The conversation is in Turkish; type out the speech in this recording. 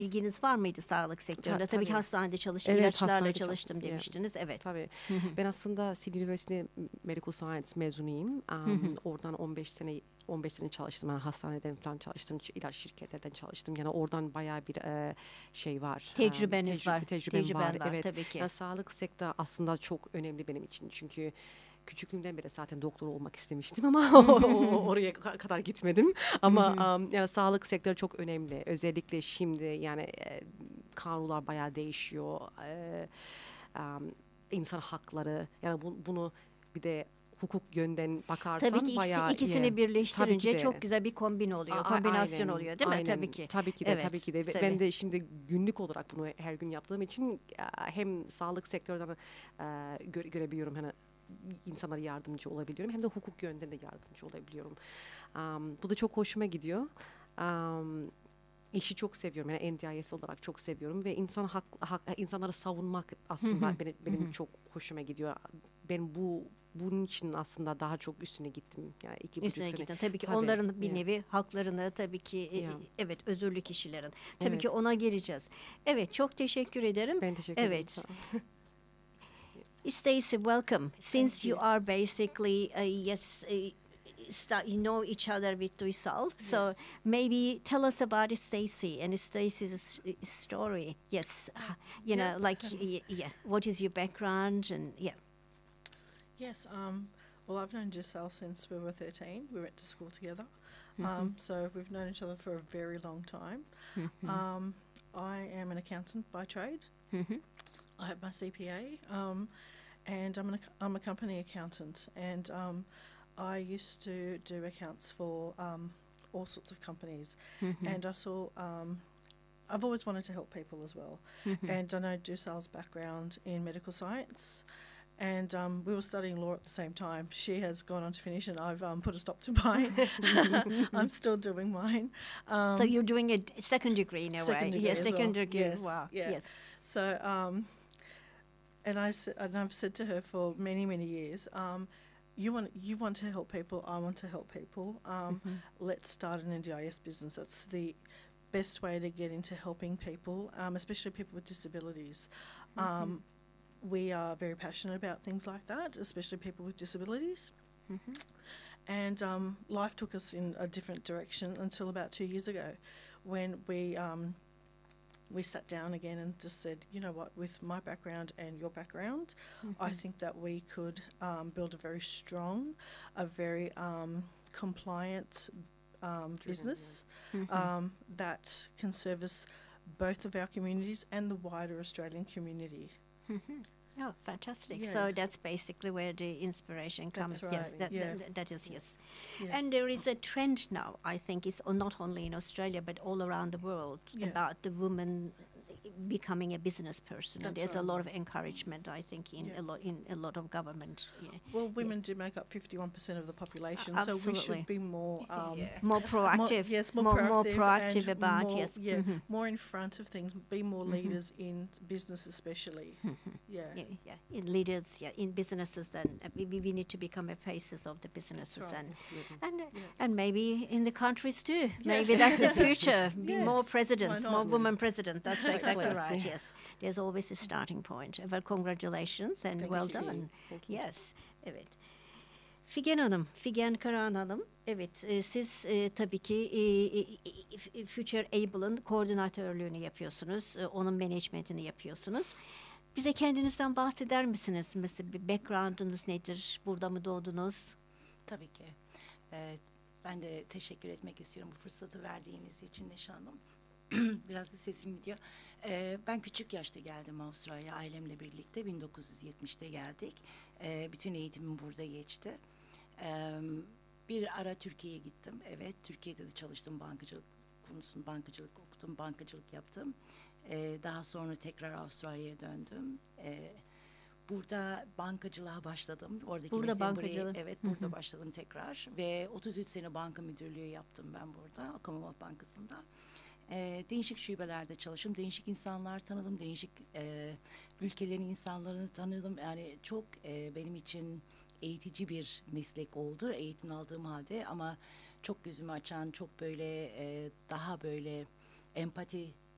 ilginiz var mıydı sağlık sektöründe? Tabii ki Tabii. hastanede çalıştım, Evet, ilaçlarla hastanede çalıştım yeah, demiştiniz. Evet. tabii. Ben aslında Sydney University Medical Science mezunuyum. Oradan 15 sene çalıştım. Yani hastaneden falan çalıştım, ilaç şirketlerden çalıştım. Yani oradan bayağı bir şey var. Tecrübeniz var. Tecrübem var. Tecrüben var Evet. tabii ki. Yani sağlık sektörü aslında çok önemli benim için. Çünkü küçüklüğümden beri zaten doktor olmak istemiştim ama oraya kadar gitmedim. Ama yani sağlık sektörü çok önemli. Özellikle şimdi yani kanunlar bayağı değişiyor. İnsan hakları yani bunu bir de hukuk yönden Tabii bakarsan ki bayağı iyi. ikisini Tabii ki birleştirince de. çok güzel bir kombin oluyor. Kombinasyon Aynen, oluyor değil mi? aynen. Tabii ki. Tabii ki de, Evet, tabii ki de. tabii. Ben de şimdi günlük olarak bunu her gün yaptığım için hem sağlık sektöründen görebiliyorum hani insanlara yardımcı olabiliyorum hem de hukuk yönden de yardımcı olabiliyorum. Bu da çok hoşuma gidiyor. İşi çok seviyorum. Yani NDIS olarak çok seviyorum ve insanları savunmak aslında benim çok hoşuma gidiyor. Ben bunun için aslında daha çok üstüne gittim. Yani 2,5 Üstüne sene. gittin. Tabii ki Tabii. onların bir Yeah. nevi haklarını tabii ki Yeah. evet özürlü kişilerin. Tabii Evet. ki ona geleceğiz. Evet çok teşekkür ederim. Ben teşekkür ederim. Evet. Sağ ol. Stacey, welcome. Since you. you are basically you know each other with Duysal, so Yes. maybe tell us about Stacey and Stacey's story. Yes, you Yeah. know, like yeah, what is your background and yeah. Yes. Well, I've known Giselle since we were 13. We went to school together. So we've known each other for a very long time. I am an accountant by trade. I have my CPA, and I'm a company accountant. And I used to do accounts for all sorts of companies. And I saw. I've always wanted to help people as well. And I know Giselle's background in medical science. And we were studying law at the same time. She has gone on to finish, and I've put a stop to mine. I'm still doing mine. So you're doing a second degree in a Second way. degree Yes, as second well. degree. Yes, Wow. yeah. Yes. So, and I've said to her for many, many years, you want to help people. I want to help people. Let's start an NDIS business. That's the best way to get into helping people, especially people with disabilities. We are very passionate about things like that, especially people with disabilities. And life took us in a different direction until about 2 years ago, when we sat down again and just said, you know what, with my background and your background, I think that we could build a very strong, a very compliant business that can service both of our communities and the wider Australian community. Oh, fantastic. Yeah. So that's basically where the inspiration comes. That's Yes, right, yeah. that is, yes. Yeah. And there is a trend now, I think, it's not only in Australia, but all around the world Yeah. about the woman becoming a business person. And That's there's a right. lot of encouragement, I think, in Yeah. a lot of government. Yeah. Well, women do make up 51% of the population, so Absolutely. we should be more More proactive. More proactive and about, more, yes. yeah, more in front of things. Be more leaders in business, especially. Yeah. Yeah. In leaders, in businesses, then we need to become a faces of the businesses, right. and Absolutely. and maybe in the countries too. Maybe that's the future. Be more Yes, presidents, why more not? women presidents. That's exactly Exactly. right. Yeah. Yes, there's always a starting point. Well, congratulations and Thank well you. done. Thank you. Yes, evet. Figen Hanım, Figen Karahan Hanım. Evet, siz tabii ki Future Able'ın koordinatörlüğünü yapıyorsunuz. Onun management'ini yapıyorsunuz. Bize kendinizden bahseder misiniz? Mesela bir background'ınız nedir? Burada mı doğdunuz? Tabii ki. Ben de teşekkür etmek istiyorum bu fırsatı verdiğiniz için Neşe Hanım. Biraz da sesim gidiyor. Ben küçük yaşta geldim Avustralya'ya ailemle birlikte. 1970'te geldik. Bütün eğitimim burada geçti. Bir ara Türkiye'ye gittim. Evet, Türkiye'de de çalıştım bankacılık konusunda. Bankacılık okudum, bankacılık yaptım. Daha sonra tekrar Avustralya'ya döndüm. Burada bankacılığa başladım. Oradaki Burada mesleğim bankacılık. Evet, burada başladım tekrar. Ve 33 sene banka müdürlüğü yaptım ben burada, Commonwealth Bankası'nda. Değişik şubelerde çalıştım. Değişik insanlar tanıdım. Değişik ülkelerin insanlarını tanıdım. Yani çok benim için eğitici bir meslek oldu. Eğitim aldığım halde ama çok gözümü açan, çok böyle daha böyle empati